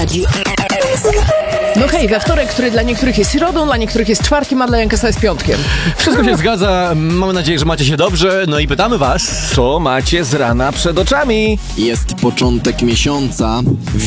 Radiu RMF. No hej, we wtorek, który dla niektórych jest środą, dla niektórych jest czwartkiem, a dla Jankesa jest piątkiem. Wszystko się zgadza, mamy nadzieję, że macie się dobrze, no i pytamy was, co macie z rana przed oczami? Jest początek miesiąca.